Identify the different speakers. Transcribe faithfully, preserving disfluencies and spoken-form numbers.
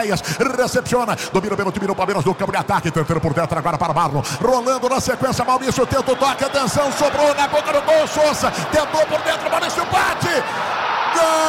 Speaker 1: recepciona, domina bem o time do Palmeiras no campo de ataque, tentando por dentro agora para Marlon, rolando na sequência, Maurício tenta o toque, atenção, sobrou na boca do gol, Souza, tentou por dentro, Maurício bate, gol!